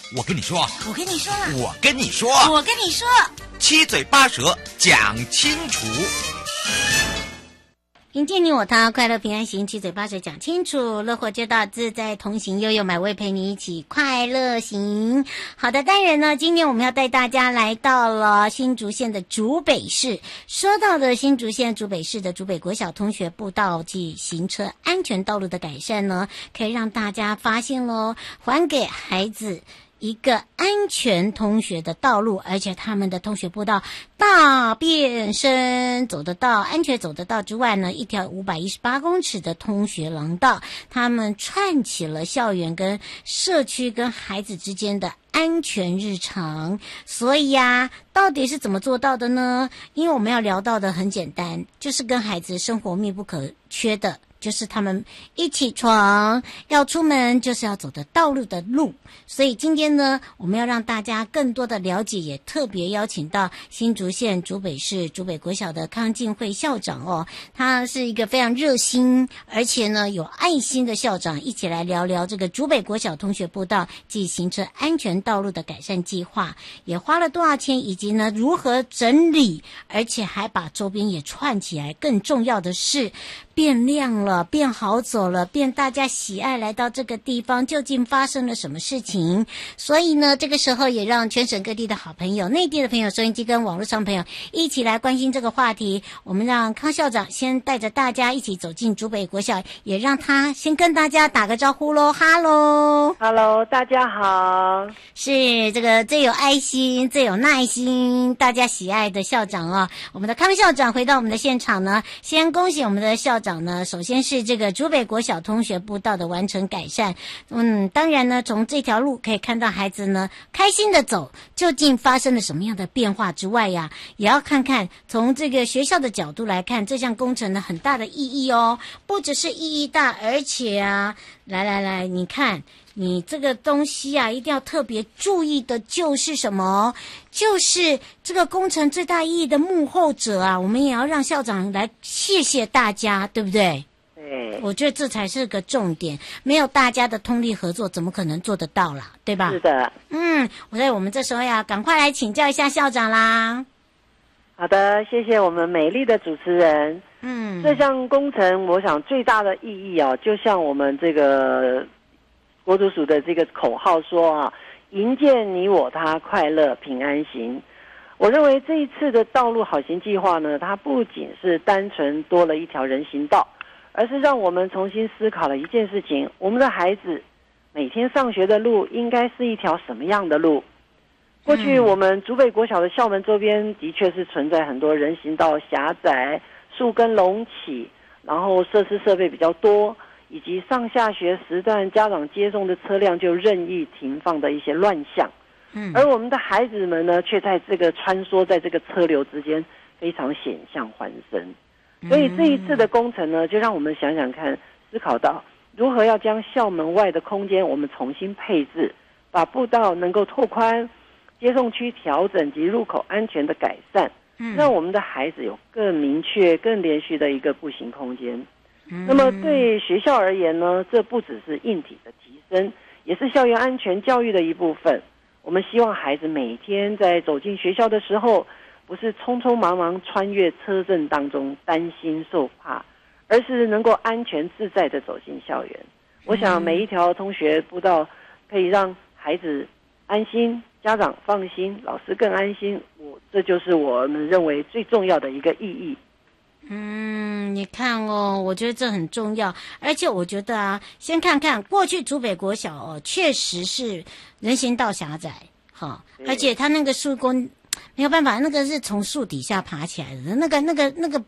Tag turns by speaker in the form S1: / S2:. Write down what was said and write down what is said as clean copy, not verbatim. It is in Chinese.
S1: 我跟你说，
S2: 我跟你说了，
S1: 我跟你说，
S2: 我跟你说，
S1: 七嘴八舌讲清楚。
S2: 迎接你我他，快乐平安行，七嘴八舌讲清楚，乐活街道自在同行，悠悠美味陪你一起快乐行。好的，当然呢，今天我们要带大家来到了新竹县的竹北市。说到的新竹县竹北市的竹北国小通学步道及行车安全道路的改善呢，可以让大家发现咯，还给孩子一个安全通学的道路，而且他们的通学步道大变身，走得到，安全走得到之外呢，一条518公尺的通学廊道，他们串起了校园跟社区跟孩子之间的安全日常。所以啊，到底是怎么做到的呢？因为我们要聊到的很简单，就是跟孩子生活密不可缺的，就是他们一起床要出门就是要走的道路的路。所以今天呢，我们要让大家更多的了解，也特别邀请到新竹县竹北市竹北国小的康敬惠校长哦，他是一个非常热心而且呢有爱心的校长，一起来聊聊这个竹北国小通学步道及行车安全道路的改善计划，也花了多少钱，以及呢如何整理，而且还把周边也串起来，更重要的是变亮了，变好走了，变大家喜爱来到这个地方，究竟发生了什么事情？所以呢，这个时候也让全省各地的好朋友、内地的朋友、收音机跟网络上朋友一起来关心这个话题。我们让康校长先带着大家一起走进竹北国小，也让他先跟大家打个招呼咯。哈喽，
S3: 哈喽，大家好。
S2: 是这个最有爱心、最有耐心、大家喜爱的校长哦。我们的康校长回到我们的现场呢，先恭喜我们的校长呢，首先是这个竹北国小通学步道的完成改善。当然呢，从这条路可以看到孩子呢开心的走，究竟发生了什么样的变化之外呀，也要看看从这个学校的角度来看，这项工程的很大的意义哦，不只是意义大，而且啊，来，你看。你这个东西啊，一定要特别注意的就是什么？就是这个工程最大意义的幕后者啊，我们也要让校长来谢谢大家，对不对？
S3: 对，
S2: 我觉得这才是个重点，没有大家的通力合作，怎么可能做得到啦？对吧？
S3: 是的。
S2: 所以我们这时候要赶快来请教一下校长啦。
S3: 好的，谢谢我们美丽的主持人。这项工程，我想最大的意义啊，就像我们这个国土署的这个口号说啊，迎接你我他，快乐平安行。我认为这一次的道路好行计划呢，它不仅是单纯多了一条人行道，而是让我们重新思考了一件事情：我们的孩子每天上学的路应该是一条什么样的路？过去我们竹北国小的校门周边的确是存在很多人行道狭窄、树根隆起，然后设施设备比较多，以及上下学时段家长接送的车辆就任意停放的一些乱象。而我们的孩子们呢，却在这个穿梭在这个车流之间，非常险象环生。所以这一次的工程呢，就让我们想想看，思考到如何要将校门外的空间我们重新配置，把步道能够拓宽，接送区调整及入口安全的改善，让我们的孩子有更明确、更连续的一个步行空间。那么对学校而言呢，这不只是硬体的提升，也是校园安全教育的一部分。我们希望孩子每天在走进学校的时候，不是匆匆忙忙穿越车阵当中担心受怕，而是能够安全自在地走进校园。我想每一条通学步道可以让孩子安心，家长放心，老师更安心。这就是我们认为最重要的一个意义。
S2: 你看哦，我觉得这很重要，而且我觉得啊，先看看过去竹北国小哦，确实是人行道狭窄，而且它那个树根没有办法，那个是从树底下爬起来的，那个